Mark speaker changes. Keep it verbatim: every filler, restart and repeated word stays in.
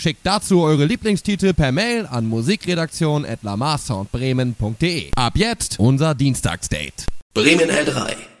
Speaker 1: Schickt dazu eure Lieblingstitel per Mail an musikredaktion at lamarsoundbremen punkt de. Ab jetzt unser Dienstagsdate.
Speaker 2: Bremen L drei.